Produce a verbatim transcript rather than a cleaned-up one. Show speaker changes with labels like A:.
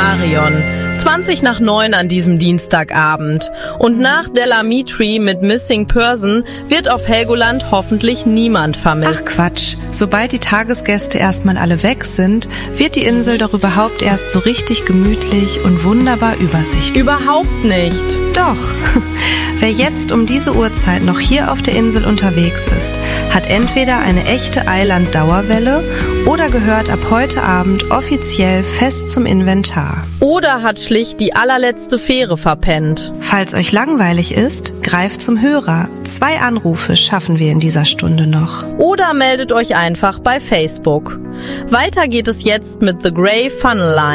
A: Marion. zwanzig nach neun an diesem Dienstagabend. Und nach Delamitri mit Missing Person wird auf Helgoland hoffentlich niemand vermisst.
B: Ach Quatsch, sobald die Tagesgäste erstmal alle weg sind, wird die Insel doch überhaupt erst so richtig gemütlich und wunderbar übersichtlich.
A: Überhaupt nicht.
B: Doch. Wer jetzt um diese Uhrzeit noch hier auf der Insel unterwegs ist, hat entweder eine echte Eiland-Dauerwelle oder gehört ab heute Abend offiziell fest zum Inventar.
A: Oder hat schlicht die allerletzte Fähre verpennt.
B: Falls euch langweilig ist, greift zum Hörer. Zwei Anrufe schaffen wir in dieser Stunde noch.
A: Oder meldet euch einfach bei Facebook. Weiter geht es jetzt mit The Grey Funnel Line.